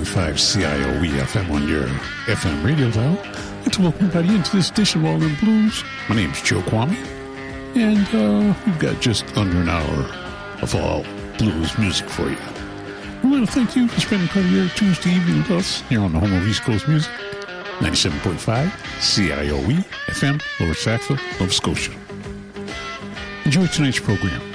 CIOE FM on your FM radio dial. I'd like to welcome everybody into this edition of All In Blues. My name's Joe Kwame, and we've got just under an hour of all blues music for you. We want to thank you for spending part of your Tuesday evening with us here on the home of East Coast Music, 97.5 CIOE FM, Lower Sackville, Nova Scotia. Enjoy tonight's program.